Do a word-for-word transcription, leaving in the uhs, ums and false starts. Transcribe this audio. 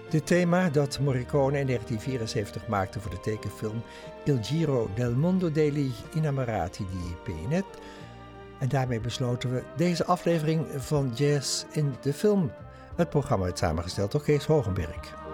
Dit thema dat Morricone in negentien vierenzeventig maakte voor de tekenfilm Il Giro del Mondo degli Innamorati di Penet. En daarmee besloten we deze aflevering van Jazz in de Film. Het programma werd samengesteld door Kees Hogenberg.